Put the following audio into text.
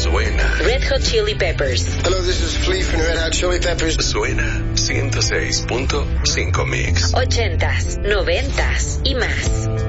Suena Red Hot Chili Peppers. Hello, this is Flea from Red Hot Chili Peppers. Suena 106.5 Mix. 80s, 90s y más.